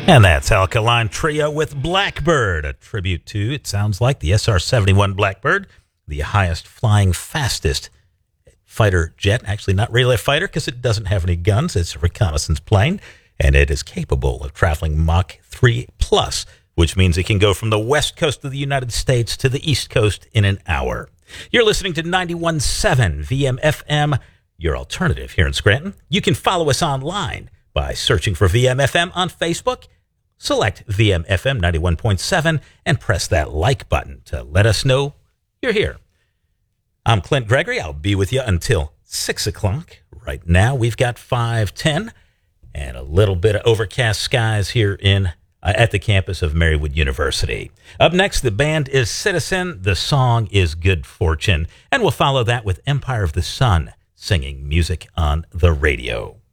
And that's Alkaline Trio with Blackbird, a tribute to, it sounds like, the SR-71 Blackbird, the highest flying, fastest fighter jet. Actually, not really a fighter because it doesn't have any guns. It's a reconnaissance plane, and it is capable of traveling Mach 3 plus, which means it can go from the west coast of the United States to the east coast in an hour. You're listening to 91.7 VMFM, your alternative here in Scranton. You can follow us online by searching for VMFM on Facebook. Select VMFM 91.7 and press that like button to let us know you're here. I'm Clint Gregory. I'll be with you until 6 o'clock. Right now, we've got 5:10 and a little bit of overcast skies here in at the campus of Marywood University. Up next, the band is Citizen. The song is Good Fortune. And we'll follow that with Empire of the Sun singing Music on the Radio.